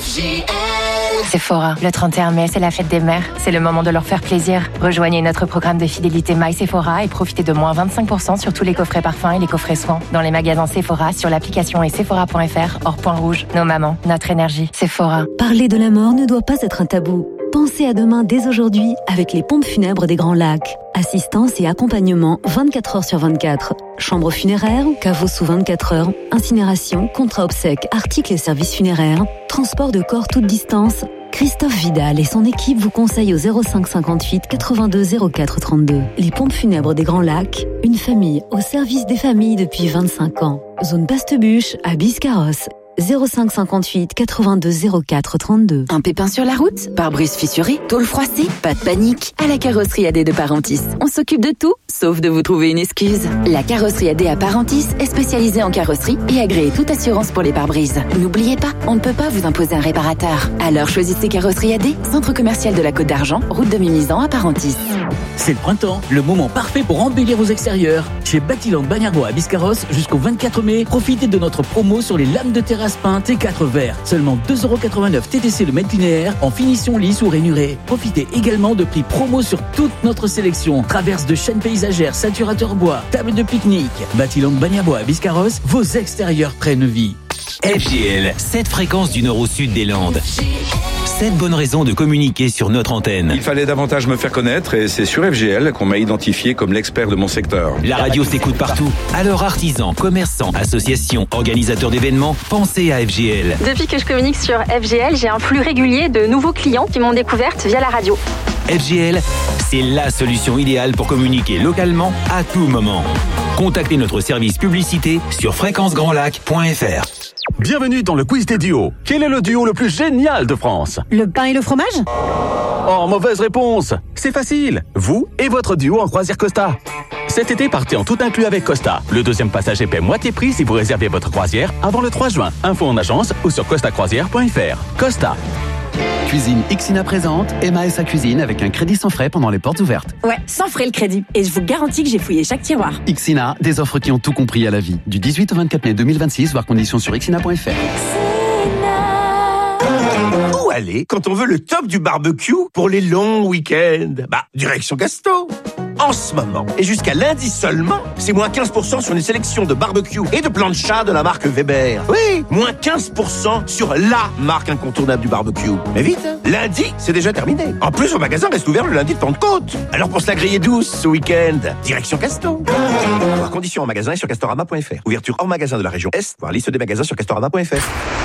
Sephora, le 31 mai, c'est la fête des mères. C'est le moment de leur faire plaisir. Rejoignez notre programme de fidélité My Sephora et profitez de moins 25% sur tous les coffrets parfums et les coffrets soins. Dans les magasins Sephora, sur l'application et sephora.fr, hors point rouge. Nos mamans, notre énergie. Sephora. Parler de la mort ne doit pas être un tabou. Pensez à demain dès aujourd'hui avec les pompes funèbres des Grands Lacs. Assistance et accompagnement 24 heures sur 24. Chambre funéraire, caveau sous 24 heures, incinération, contrat obsèques, articles et services funéraires, transport de corps toute distance. Christophe Vidal et son équipe vous conseillent au 05 58 82 04 32. Les pompes funèbres des Grands Lacs, une famille au service des familles depuis 25 ans. Zone Bastebuche à Biscarrosse. 05 58 82 04 32. Un pépin sur la route, pare-brise fissuré, tôle froissée, pas de panique. À la carrosserie AD de Parentis, on s'occupe de tout, sauf de vous trouver une excuse. La carrosserie AD à Parentis est spécialisée en carrosserie et agréée toute assurance pour les pare-brises. N'oubliez pas, on ne peut pas vous imposer un réparateur. Alors choisissez Carrosserie AD, centre commercial de la Côte d'Argent, route de Mimizan à Parentis. C'est le printemps, le moment parfait pour embellir vos extérieurs. Chez Batiland Bagnarbois à Biscarrosse, jusqu'au 24 mai, profitez de notre promo sur les lames de terrasse peintes T4 verts. Seulement 2,89€ TTC le mètre linéaire en finition lisse ou rainurée. Profitez également de prix promo sur toute notre sélection. Traverse de chaînes paysagères, saturateur bois, table de pique-nique. Batiland Bagnarbois à Biscarrosse, vos extérieurs prennent vie. FGL, 7 fréquences du nord au sud des Landes. 7 bonnes raisons de communiquer sur notre antenne. Il fallait davantage me faire connaître et c'est sur FGL qu'on m'a identifié comme l'expert de mon secteur. La radio s'écoute partout. Alors artisans, commerçants, associations, organisateurs d'événements, pensez à FGL. Depuis que je communique sur FGL, j'ai un flux régulier de nouveaux clients qui m'ont découverte via la radio. FGL, c'est la solution idéale pour communiquer localement à tout moment. Contactez notre service publicité sur fréquencegrandlac.fr. Bienvenue dans le quiz des duos. Quel est le duo le plus génial de France? Le pain et le fromage? Oh, mauvaise réponse. C'est facile. Vous et votre duo en croisière Costa. Cet été, partez en tout inclus avec Costa. Le deuxième passager paie moitié prix si vous réservez votre croisière avant le 3 juin. Info en agence ou sur costacroisière.fr. Costa. Cuisine Ixina présente Emma et sa cuisine avec un crédit sans frais pendant les portes ouvertes. Ouais, sans frais le crédit. Et je vous garantis que j'ai fouillé chaque tiroir. Ixina, des offres qui ont tout compris à la vie. Du 18 au 24 mai 2026, voir conditions sur ixina.fr. Où aller quand on veut le top du barbecue pour les longs week-ends? Direction Gasto. En ce moment, et jusqu'à lundi seulement, c'est moins 15% sur une sélection de barbecue et de plancha de la marque Weber. Oui, moins 15% sur la marque incontournable du barbecue. Mais vite, hein, lundi, c'est déjà terminé. En plus, au magasin reste ouvert le lundi de Pentecôte. Alors pour se la griller douce ce week-end, direction Gasto. Voir conditions en magasin et sur castorama.fr. Ouverture hors magasin de la région Est, voir liste des magasins sur castorama.fr.